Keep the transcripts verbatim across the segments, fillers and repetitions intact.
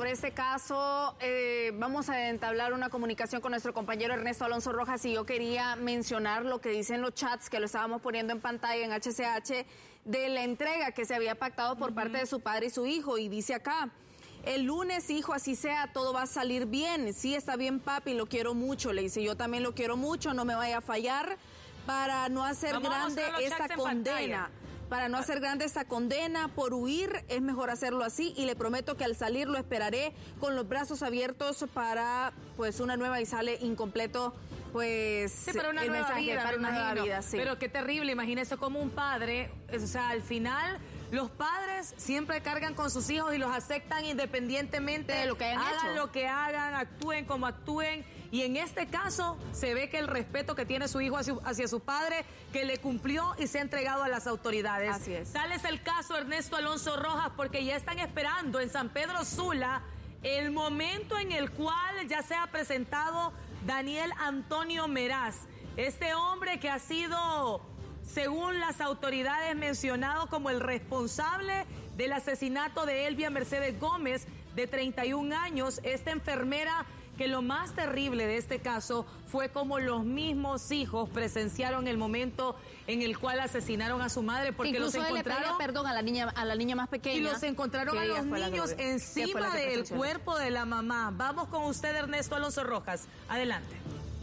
sobre este caso. Eh, vamos a entablar una comunicación con nuestro compañero Ernesto Alonso Rojas y yo quería mencionar lo que dicen los chats que lo estábamos poniendo en pantalla en H C H de la entrega que se había pactado por uh-huh. parte de su padre y su hijo. Y dice acá: el lunes, hijo, así sea, todo va a salir bien. Sí, está bien, papi, lo quiero mucho. Le dice, yo también lo quiero mucho, no me vaya a fallar para no hacer Vamos grande esta condena. Para no hacer grande esta condena por huir, es mejor hacerlo así y le prometo que al salir lo esperaré con los brazos abiertos para pues una nueva y sale incompleto pues sí, para una el nueva mensaje, vida, para una nueva vida, sí. Pero qué terrible, imagínese como un padre, o sea, al final los padres siempre cargan con sus hijos y los aceptan independientemente de lo que hayan hagan hecho. lo que hagan, actúen como actúen. Y en este caso se ve que el respeto que tiene su hijo hacia, hacia su padre, que le cumplió y se ha entregado a las autoridades. Así es. Tal es el caso Ernesto Alonso Rojas, porque ya están esperando en San Pedro Sula el momento en el cual ya se ha presentado Daniel Antonio Meraz, este hombre que ha sido, según las autoridades, mencionado como el responsable del asesinato de Elvia Mercedes Gómez, de treinta y un años, esta enfermera que lo más terrible de este caso fue como los mismos hijos presenciaron el momento en el cual asesinaron a su madre, porque incluso los encontraron, le pedía perdón a la niña, a la niña más pequeña. Y los encontraron a los niños encima del cuerpo de la mamá. Vamos con usted, Ernesto Alonso Rojas. Adelante.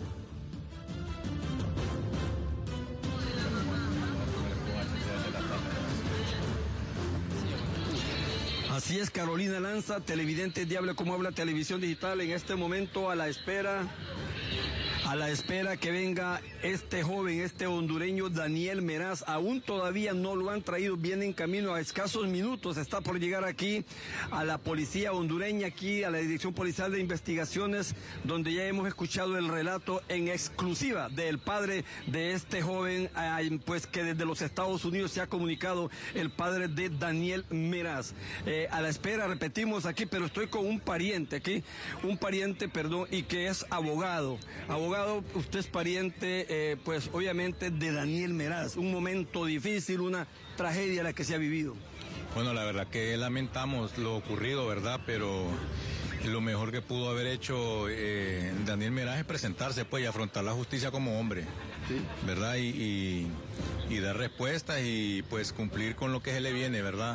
Así es, Carolina Lanza, televidente de Habla Como Habla Televisión Digital, en este momento a la espera, a la espera que venga este joven, este hondureño Daniel Meraz. Aún todavía no lo han traído, viene en camino a escasos minutos, está por llegar aquí a la policía hondureña, aquí a la Dirección Policial de Investigaciones, donde ya hemos escuchado el relato en exclusiva del padre de este joven, pues que desde los Estados Unidos se ha comunicado, el padre de Daniel Meraz. Eh, a la espera, repetimos aquí, pero estoy con un pariente aquí, un pariente, perdón, y que es abogado. Abogado, usted es pariente, eh, pues obviamente de Daniel Meraz. Un momento difícil, una tragedia la que se ha vivido. Bueno, la verdad que lamentamos lo ocurrido, ¿verdad? Pero lo mejor que pudo haber hecho eh, Daniel Meraz es presentarse, pues, y afrontar la justicia como hombre, ¿sí? ¿Verdad? Y, y, y dar respuestas y, pues, cumplir con lo que se le viene, ¿verdad?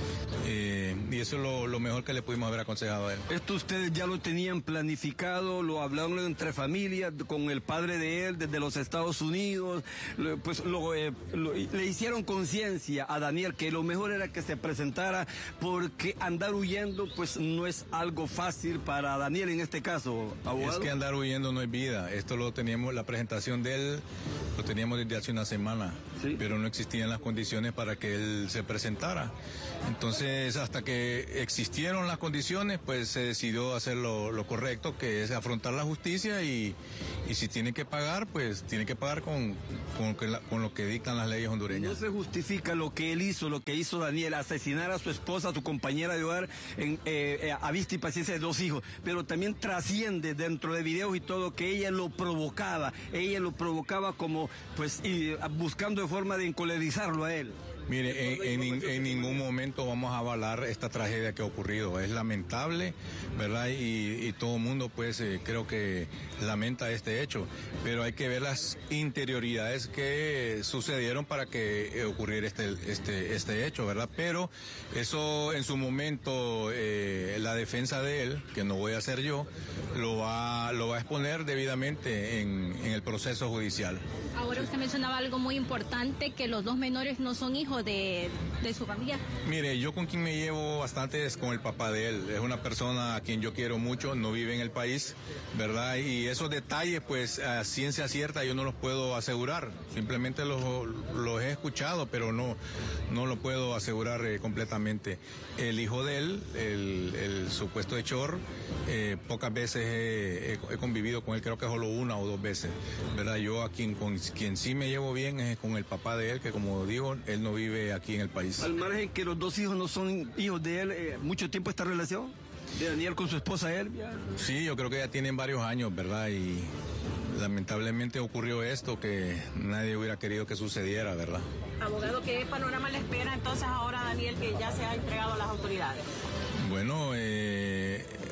Eh, y eso es lo, lo mejor que le pudimos haber aconsejado a él. ¿Esto ustedes ya lo tenían planificado? ¿Lo hablaron entre familias, con el padre de él, desde los Estados Unidos? Pues lo, eh, lo, le hicieron conciencia a Daniel que lo mejor era que se presentara, porque andar huyendo pues no es algo fácil para Daniel en este caso, abogado. Es que andar huyendo no es vida. Esto lo teníamos, la presentación de él lo teníamos desde hace una semana, ¿sí? Pero no existían las condiciones para que él se presentara. Entonces, hasta que existieron las condiciones, pues se decidió hacer lo, lo correcto, que es afrontar la justicia y, y si tiene que pagar, pues tiene que pagar con, con, con lo que dictan las leyes hondureñas. No se justifica lo que él hizo, lo que hizo Daniel, asesinar a su esposa, a su compañera de hogar, en, eh, a vista y paciencia de dos hijos, pero también trasciende dentro de videos y todo que ella lo provocaba, ella lo provocaba como, pues, y, buscando de forma de encolerizarlo a él. Mire, en, en, en ningún momento vamos a avalar esta tragedia que ha ocurrido. Es lamentable, ¿verdad? Y, y todo el mundo, pues, eh, creo que lamenta este hecho. Pero hay que ver las interioridades que sucedieron para que eh, ocurriera este, este, este hecho, ¿verdad? Pero eso, en su momento, eh, la defensa de él, que no voy a hacer yo, lo va, lo va a exponer debidamente en, en el proceso judicial. Ahora usted mencionaba algo muy importante, que los dos menores no son hijos de, de su familia. Mire, yo con quien me llevo bastante es con el papá de él. Es una persona a quien yo quiero mucho, no vive en el país, ¿verdad? Y esos detalles, pues, a ciencia cierta yo no los puedo asegurar. Simplemente los, los he escuchado, pero no, no lo puedo asegurar eh, completamente. El hijo de él, el, el supuesto hechor, eh, pocas veces he, he, he convivido con él, creo que solo una o dos veces, ¿verdad? Yo a quien, con quien sí me llevo bien es con el papá de él, que como digo, él no vive aquí en el país. Al margen que los dos hijos no son hijos de él, eh, ¿mucho tiempo esta relación de Daniel con su esposa Elvia? Sí, yo creo que ya tienen varios años, ¿verdad? Y lamentablemente ocurrió esto que nadie hubiera querido que sucediera, ¿verdad? Abogado, ¿qué panorama le espera entonces ahora a Daniel, que ya se ha entregado a las autoridades? Bueno, eh,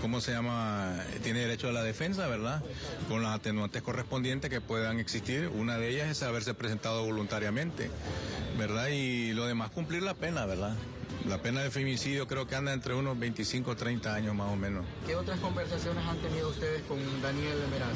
¿cómo se llama? Tiene derecho a la defensa, ¿verdad? Con las atenuantes correspondientes que puedan existir. Una de ellas es haberse presentado voluntariamente, ¿verdad? Y lo demás, cumplir la pena, ¿verdad? La pena de femicidio creo que anda entre unos veinticinco o treinta años más o menos. ¿Qué otras conversaciones han tenido ustedes con Daniel Meraz?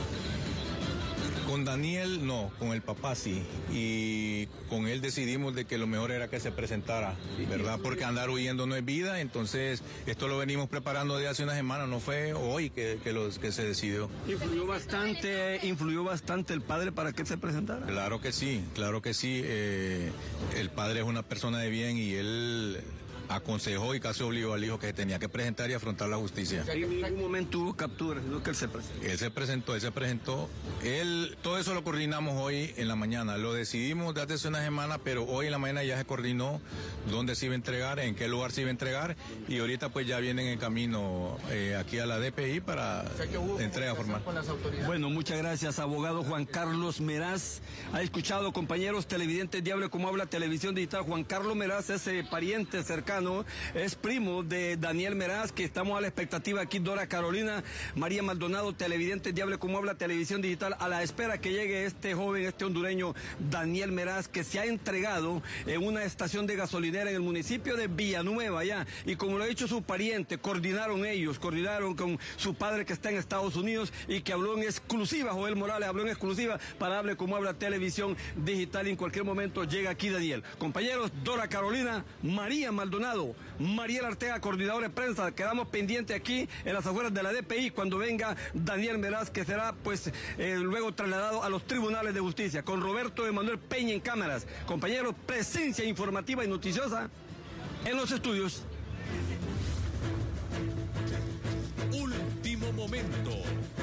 Con Daniel no, con el papá sí, y con él decidimos de que lo mejor era que se presentara, ¿verdad? Porque andar huyendo no es vida, entonces esto lo venimos preparando de hace una semana, no fue hoy que, que, los, que se decidió. ¿Influyó bastante, influyó bastante el padre para que se presentara? Claro que sí, claro que sí, eh, el padre es una persona de bien y él aconsejó y casi obligó al hijo que tenía que presentar y afrontar la justicia. En ningún momento hubo captura, sino que él se presentó. Él se presentó, él se presentó. Él, todo eso lo coordinamos hoy en la mañana. Lo decidimos desde hace una semana, pero hoy en la mañana ya se coordinó dónde se iba a entregar, en qué lugar se iba a entregar, y ahorita pues ya vienen en camino eh, aquí a la D P I para o sea, que hubo entrega formal. Con las autoridades. Bueno, muchas gracias, abogado Juan Carlos Meraz. Ha escuchado, compañeros televidentes de Hable Como Habla Televisión Digital. Juan Carlos Meraz es eh, pariente cercano, es primo de Daniel Meraz, que estamos a la expectativa aquí. Dora Carolina, María Maldonado, televidentes de Hable Como Habla Televisión Digital, a la espera que llegue este joven, este hondureño Daniel Meraz, que se ha entregado en una estación de gasolinera en el municipio de Villanueva, ya, y como lo ha dicho su pariente, coordinaron ellos, coordinaron con su padre que está en Estados Unidos y que habló en exclusiva, Joel Morales habló en exclusiva para Hable Como Habla Televisión Digital, y en cualquier momento llega aquí Daniel. Compañeros, Dora Carolina, María Maldonado, Mariel Arteaga, coordinador de prensa, quedamos pendientes aquí en las afueras de la D P I cuando venga Daniel Meraz, que será pues eh, luego trasladado a los tribunales de justicia, con Roberto Emanuel Peña en cámaras. Compañeros, presencia informativa y noticiosa en los estudios. Último momento.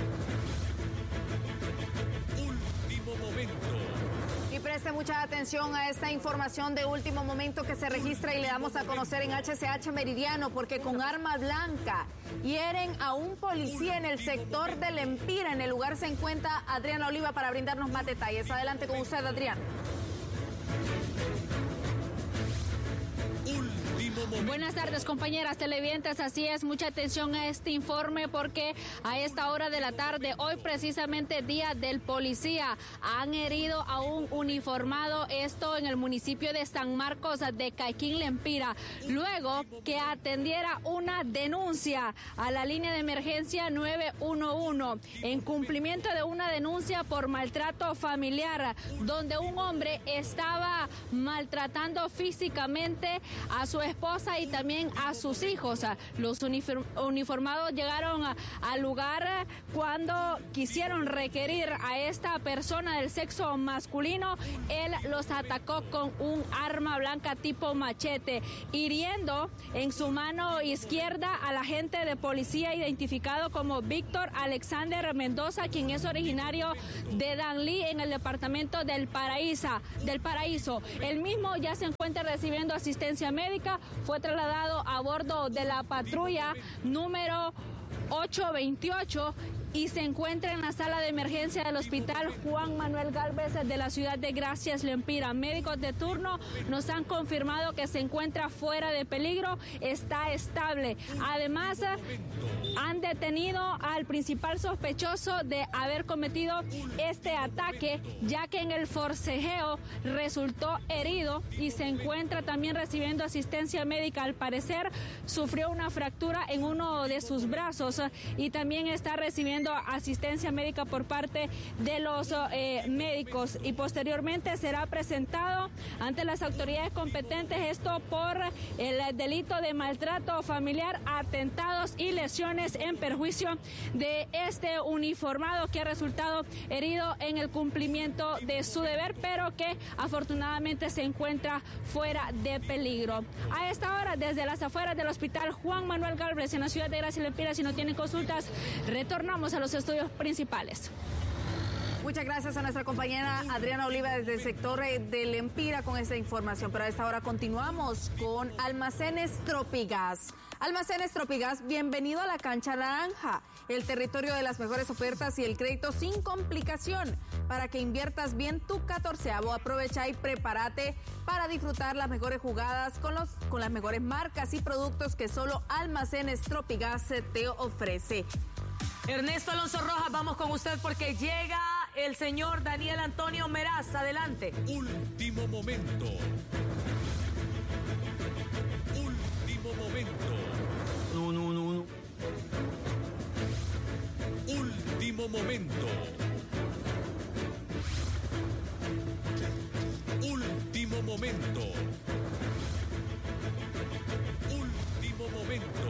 Último momento. Y preste mucha atención a esta información de último momento que se registra y le damos a conocer en H C H Meridiano, porque con arma blanca hieren a un policía en el sector de Lempira. En el lugar se encuentra Adriana Oliva para brindarnos más detalles. Adelante con usted, Adriana. Buenas tardes, compañeras televidentes. Así es, mucha atención a este informe porque a esta hora de la tarde, hoy precisamente día del policía, han herido a un uniformado, esto en el municipio de San Marcos de Caiquín, Lempira, luego que atendiera una denuncia a la línea de emergencia nueve uno uno en cumplimiento de una denuncia por maltrato familiar, donde un hombre estaba maltratando físicamente a su esposa y también a sus hijos. Los uniformados llegaron al lugar cuando quisieron requerir a esta persona del sexo masculino. Él los atacó con un arma blanca tipo machete, hiriendo en su mano izquierda al agente de policía identificado como Víctor Alexander Mendoza, quien es originario de Danlí en el departamento del Paraíso. Del Paraíso. El mismo ya se encuentra recibiendo asistencia médica. Fue trasladado a bordo de la patrulla número ocho veintiocho y se encuentra en la sala de emergencia del Hospital Juan Manuel Gálvez de la ciudad de Gracias, Lempira. Médicos de turno nos han confirmado que se encuentra fuera de peligro, está estable. Además, han detenido al principal sospechoso de haber cometido este ataque, ya que en el forcejeo resultó herido y se encuentra también recibiendo asistencia médica. Al parecer, sufrió una fractura en uno de sus brazos y también está recibiendo asistencia médica por parte de los eh, médicos, y posteriormente será presentado ante las autoridades competentes, esto por el delito de maltrato familiar, atentados y lesiones en perjuicio de este uniformado que ha resultado herido en el cumplimiento de su deber, pero que afortunadamente se encuentra fuera de peligro. A esta hora, desde las afueras del Hospital Juan Manuel Gálvez en la ciudad de Gracias, Lempira, si no tienen consultas, retornamos a los estudios principales. Muchas gracias a nuestra compañera Adriana Oliva desde el sector del Empira con esta información. Pero a esta hora continuamos con Almacenes Tropigas. Almacenes Tropigas, bienvenido a la Cancha Naranja, el territorio de las mejores ofertas y el crédito sin complicación. Para que inviertas bien tu catorceavo, aprovecha y prepárate para disfrutar las mejores jugadas con, los, con las mejores marcas y productos que solo Almacenes Tropigas te ofrece. Ernesto Alonso Rojas, vamos con usted porque llega el señor Daniel Antonio Meraz. Adelante. Último momento. Último momento. No, no, no, no. Último momento. Último momento. Último momento.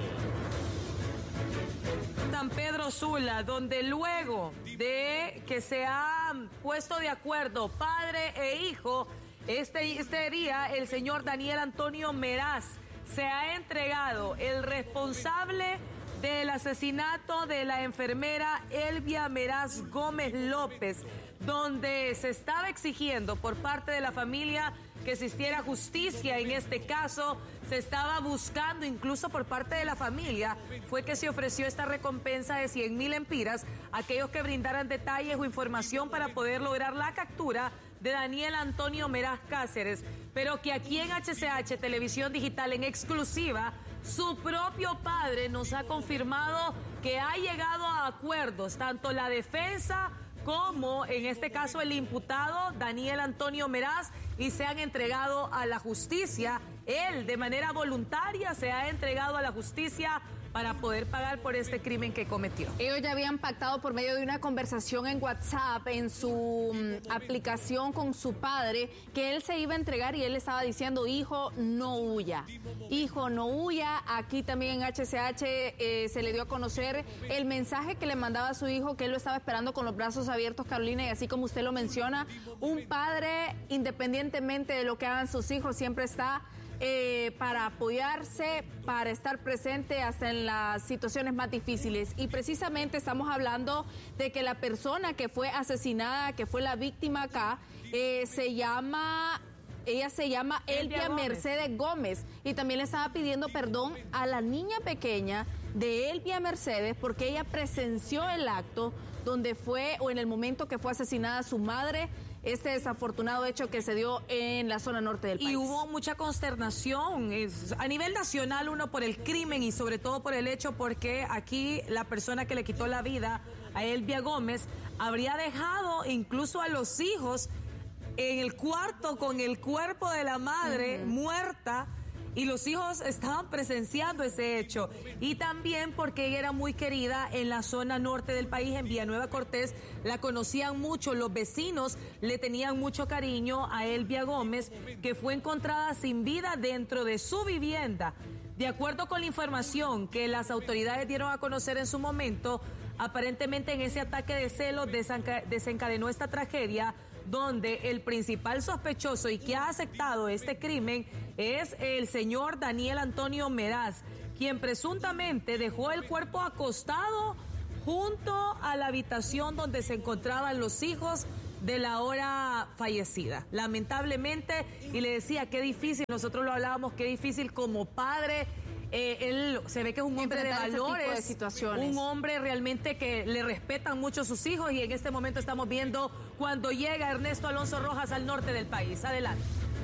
San Pedro Sula, donde luego de que se han puesto de acuerdo padre e hijo, este, este día el señor Daniel Antonio Meraz se ha entregado el responsable del asesinato de la enfermera Elvia Meraz Gómez López, donde se estaba exigiendo por parte de la familia que existiera justicia en este caso. Se estaba buscando, incluso por parte de la familia, fue que se ofreció esta recompensa de cien mil empiras a aquellos que brindaran detalles o información para poder lograr la captura de Daniel Antonio Meraz Cáceres, pero que aquí en H C H Televisión Digital en exclusiva, su propio padre nos ha confirmado que ha llegado a acuerdos, tanto la defensa como en este caso el imputado Daniel Antonio Meraz, y se han entregado a la justicia. Él de manera voluntaria se ha entregado a la justicia para poder pagar por este crimen que cometió. Ellos ya habían pactado por medio de una conversación en WhatsApp, en su um, aplicación con su padre, que él se iba a entregar y él estaba diciendo, hijo, no huya, hijo, no huya. Aquí también en H C H eh, se le dio a conocer el mensaje que le mandaba a su hijo, que él lo estaba esperando con los brazos abiertos, Carolina, y así como usted lo menciona, un padre, independientemente de lo que hagan sus hijos, siempre está Eh, para apoyarse, para estar presente hasta en las situaciones más difíciles. Y precisamente estamos hablando de que la persona que fue asesinada, que fue la víctima acá, eh, se llama... Ella se llama Elvia, Elvia Mercedes Gómez, y también le estaba pidiendo perdón a la niña pequeña de Elvia Mercedes porque ella presenció el acto donde fue, o en el momento que fue asesinada su madre, este desafortunado hecho que se dio en la zona norte del país. Y hubo mucha consternación a nivel nacional, uno por el crimen y sobre todo por el hecho porque aquí la persona que le quitó la vida a Elvia Gómez habría dejado incluso a los hijos en el cuarto con el cuerpo de la madre uh-huh. muerta, y los hijos estaban presenciando ese hecho. Y también porque ella era muy querida en la zona norte del país, en Villanueva Cortés, la conocían mucho, los vecinos le tenían mucho cariño a Elvia Gómez, que fue encontrada sin vida dentro de su vivienda. De acuerdo con la información que las autoridades dieron a conocer en su momento, aparentemente en ese ataque de celos desencadenó esta tragedia, donde el principal sospechoso y que ha aceptado este crimen es el señor Daniel Antonio Meraz, quien presuntamente dejó el cuerpo acostado junto a la habitación donde se encontraban los hijos de la ahora fallecida. Lamentablemente, y le decía, qué difícil, nosotros lo hablábamos, qué difícil como padre. Eh, él se ve que es un hombre de valores, de situaciones. Un hombre realmente que le respetan mucho a sus hijos, y en este momento estamos viendo cuando llega Ernesto Alonso Rojas al norte del país. Adelante.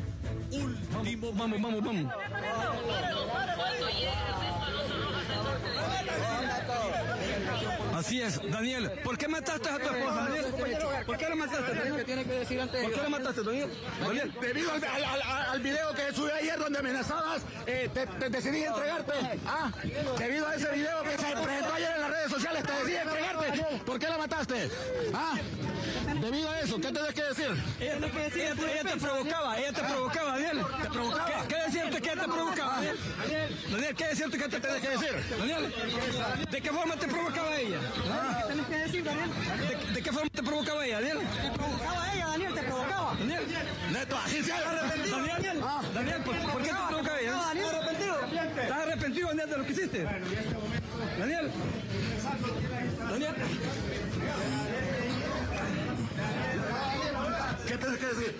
Último vamos, vamos, vamos. Así es, Daniel. ¿Por qué mataste a tu esposa, Daniel? ¿Por qué la mataste, Daniel? ¿Qué tiene que decir antes? ¿Por qué la mataste, Daniel? Daniel. Debido al, al, al, al video que subí ayer donde amenazabas, eh, te, te decidí entregarte. Ah, debido a ese video que se presentó ayer en las redes sociales, te decidí entregarte. ¿Por qué la mataste? Ah, debido a eso, ¿qué tenés que decir? Ella te, ella te, ella te provocaba, ella te provocaba, Daniel. ¿Te provocaba? ¿Qué, qué decirte que ella te provocaba, Daniel? Daniel, ¿qué decirte que te tenés que decir? Daniel, ¿de qué forma te provocaba ella? ¿Ah? ¿Qué tenés que decir, Daniel? ¿De, ¿De qué forma te provocaba ella, Daniel? Te provocaba ella, Daniel, te provocaba. Daniel, Neto, así se ha arrepentido. Daniel, Ah. Daniel, ¿por, ¿por qué te provocaba ella? No, Daniel, arrepentido. ¿Estás arrepentido, Daniel, de lo que hiciste? Daniel. Daniel. ¿Qué tienes que decir?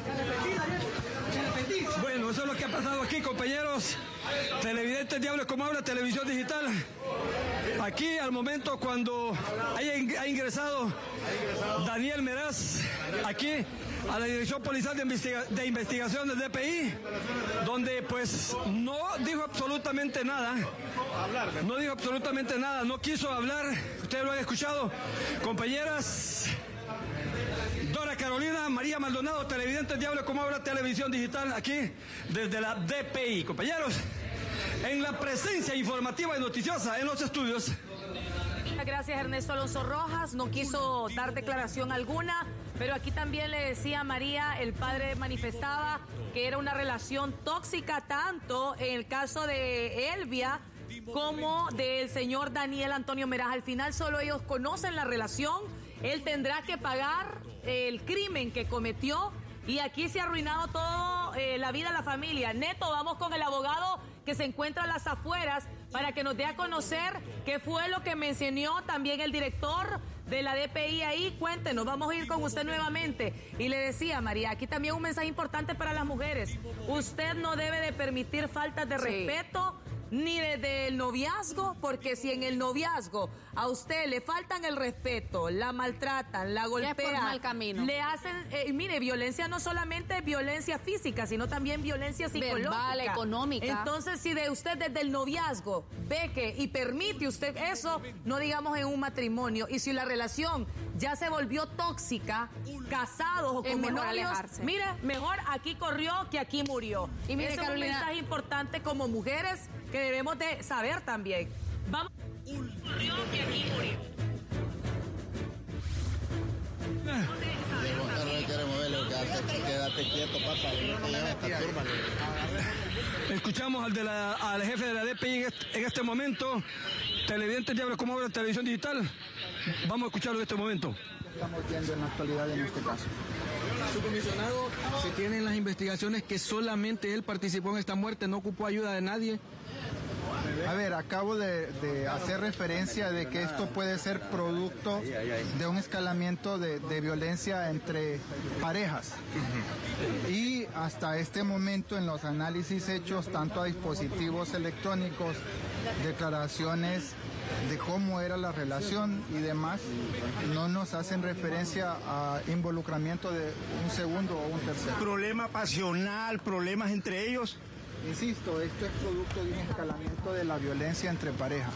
Bueno, eso es lo que ha pasado aquí, compañeros televidentes de Hable Como Habla Televisión Digital. Aquí, al momento cuando ha ingresado Daniel Meraz, aquí a la Dirección Policial de, Investiga de Investigación del D P I, donde pues no dijo absolutamente nada, no dijo absolutamente nada, no quiso hablar, ustedes lo han escuchado, compañeras. Dora Carolina, María Maldonado, televidentes de Hable Como Habla Televisión Digital, aquí desde la D P I. Compañeros, en la presencia informativa y noticiosa en los estudios. Gracias, Ernesto Alonso Rojas. No quiso dar declaración alguna, pero aquí también le decía a María, el padre manifestaba que era una relación tóxica, tanto en el caso de Elvia como del señor Daniel Antonio Meraz. Al final solo ellos conocen la relación. Él tendrá que pagar el crimen que cometió y aquí se ha arruinado todo eh, la vida de la familia. Neto, vamos con el abogado que se encuentra a las afueras para que nos dé a conocer qué fue lo que mencionó también el director de la D P I ahí. Cuéntenos, vamos a ir con usted nuevamente. Y le decía, María, aquí también un mensaje importante para las mujeres. Usted no debe de permitir faltas de sí. respeto ni desde el noviazgo, porque si en el noviazgo a usted le faltan el respeto, la maltratan, la golpean, le hacen, eh, mire, violencia no solamente violencia física, sino también violencia psicológica, verbal, económica. Entonces, si de usted desde el noviazgo ve que y permite usted eso, no digamos en un matrimonio, y si la relación ya se volvió tóxica, casados o como novios, alejarse. Mire, mejor aquí corrió que aquí murió. Y mire, ese Carolina, es un mensaje importante como mujeres que debemos de saber también. Vamos. Corrió que aquí murió. Quédate quieto, papá. Escuchamos al, de la, al jefe de la D P I en este, en este momento. Televidentes de Hable Como Habla Televisión Digital. Vamos a escucharlo en este momento. Estamos viendo en la actualidad en este caso. Su comisionado, se tienen las investigaciones que solamente él participó en esta muerte, no ocupó ayuda de nadie. A ver, acabo de, de hacer referencia de que esto puede ser producto de un escalamiento de, de violencia entre parejas. Y hasta este momento en los análisis hechos tanto a dispositivos electrónicos, declaraciones de cómo era la relación y demás, no nos hacen referencia a involucramiento de un segundo o un tercero. ¿Problema pasional, problemas entre ellos? Insisto, esto es producto de un escalamiento de la violencia entre parejas.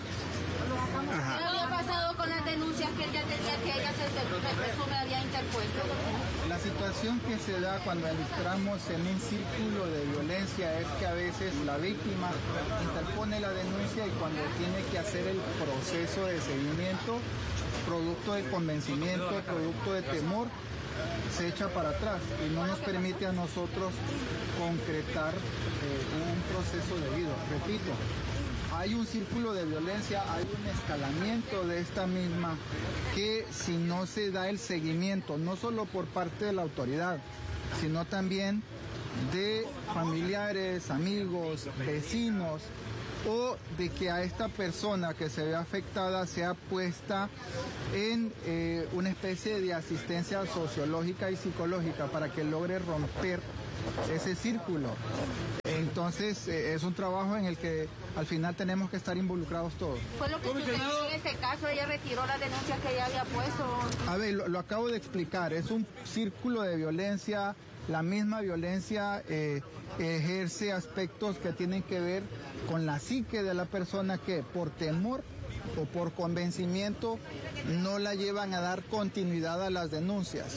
Ajá. ¿Qué había pasado con las denuncias que él ya tenía, que ella se, se presume había interpuesto? La situación que se da cuando entramos en un círculo de violencia es que a veces la víctima interpone la denuncia y cuando tiene que hacer el proceso de seguimiento, producto de convencimiento, producto de temor, se echa para atrás y no nos permite a nosotros concretar eh, un proceso debido. Repito, hay un círculo de violencia, hay un escalamiento de esta misma que si no se da el seguimiento, no solo por parte de la autoridad, sino también de familiares, amigos, vecinos, o de que a esta persona que se ve afectada sea puesta en eh, una especie de asistencia sociológica y psicológica para que logre romper ese círculo. Entonces eh, es un trabajo en el que al final tenemos que estar involucrados todos. ¿Fue lo que sucedió en este caso? ¿Ella retiró las denuncias que ella había puesto? A ver, lo, lo acabo de explicar, es un círculo de violencia. La misma violencia eh, ejerce aspectos que tienen que ver con la psique de la persona que por temor o por convencimiento no la llevan a dar continuidad a las denuncias.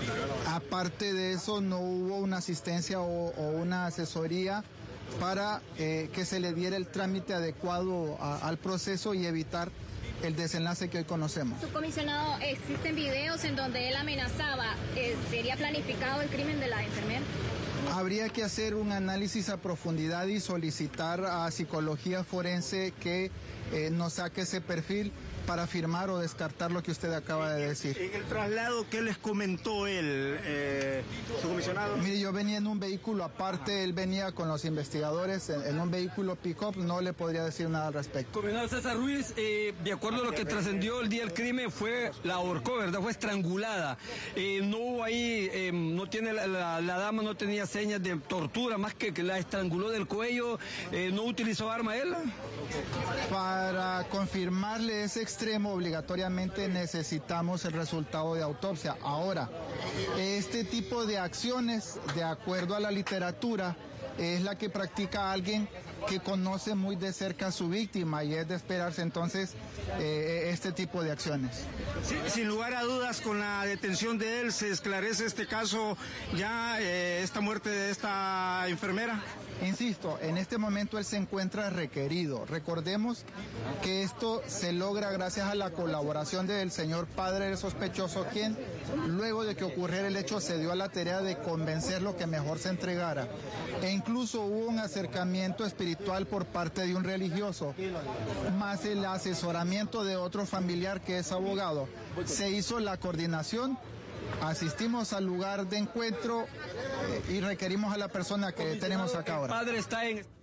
Aparte de eso, no hubo una asistencia o, o una asesoría para eh, que se le diera el trámite adecuado a, al proceso y evitar el desenlace que hoy conocemos. Su comisionado, ¿existen videos en donde él amenazaba? Eh, ¿Sería planificado el crimen de la enfermera? Habría que hacer un análisis a profundidad y solicitar a psicología forense que eh, nos saque ese perfil para afirmar o descartar lo que usted acaba de decir. En el traslado, ¿qué les comentó él, eh, su comisionado? Mire, yo venía en un vehículo aparte, él venía con los investigadores en, en un vehículo pick-up, no le podría decir nada al respecto. Comisionado César Ruiz, eh, de acuerdo a lo que trascendió el día del crimen, fue, la ahorcó, ¿verdad? Fue estrangulada. Eh, no hubo ahí, eh, no tiene la, la, la dama no tenía señas de tortura, más que que la estranguló del cuello, eh, ¿no utilizó arma él? Para confirmarle ese extremo, obligatoriamente necesitamos el resultado de autopsia. Ahora, este tipo de acciones, de acuerdo a la literatura, es la que practica alguien que conoce muy de cerca a su víctima, y es de esperarse entonces eh, este tipo de acciones. Sí, sin lugar a dudas, con la detención de él se esclarece este caso, ya eh, esta muerte de esta enfermera. Insisto, en este momento él se encuentra requerido. Recordemos que esto se logra gracias a la colaboración del señor padre del sospechoso, quien luego de que ocurriera el hecho se dio a la tarea de convencerlo que mejor se entregara. E incluso hubo un acercamiento espiritual por parte de un religioso, más el asesoramiento de otro familiar que es abogado. Se hizo la coordinación. Asistimos al lugar de encuentro eh, y requerimos a la persona que tenemos acá ahora. El padre está en...